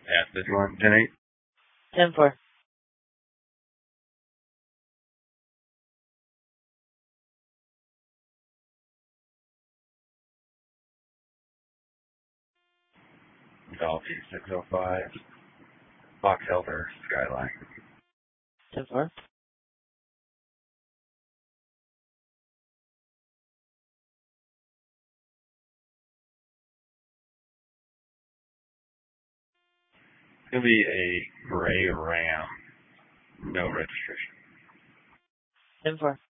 Yeah, this one, 10-8. 10-4. Dolphin 605. Fox Elder Skyline. 10-4. It's going to be a gray Ram. No registration. 10-4.